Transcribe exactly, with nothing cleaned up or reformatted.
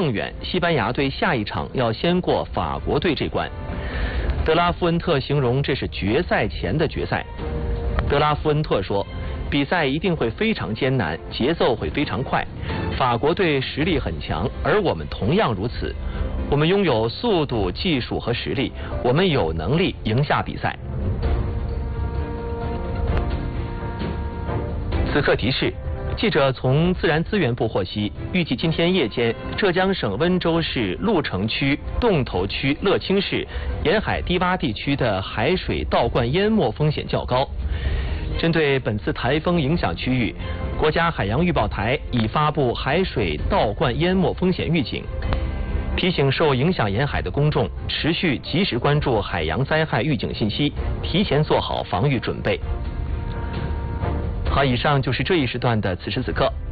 更远，西班牙队下一场要先过法国队这关。德拉夫恩特形容这是决赛前的决赛。德拉夫恩特说，比赛一定会非常艰难，节奏会非常快。法国队实力很强，而我们同样如此。我们拥有速度、技术和实力，我们有能力赢下比赛。此刻提示：记者从自然资源部获悉，预计今天夜间，浙江省温州市鹿城区、洞头区、乐清市沿海低洼地区的海水倒灌淹没风险较高。针对本次台风影响区域，国家海洋预报台已发布海水倒灌淹没风险预警，提醒受影响沿海的公众持续及时关注海洋灾害预警信息，提前做好防御准备。好，以上就是这一时段的此时此刻。